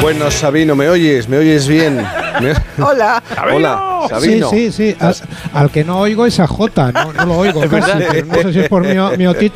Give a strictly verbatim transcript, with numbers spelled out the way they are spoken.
Bueno, Sabino, ¿me oyes? ¿Me oyes bien? ¿Me... Hola. Hola, Sabino. Sí, sí, sí. Al, al que no oigo es a Jota, no, no lo oigo casi, pero no sé si es por mi, mi otito